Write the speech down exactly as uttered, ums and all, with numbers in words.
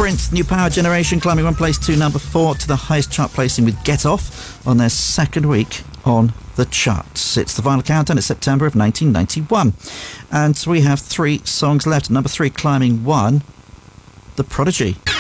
Prince, New Power Generation, climbing one place to number four to the highest chart placing with Get Off on their second week on the charts. It's the final countdown. It's September of nineteen ninety-one. And we have three songs left. Number three, climbing one, The Prodigy.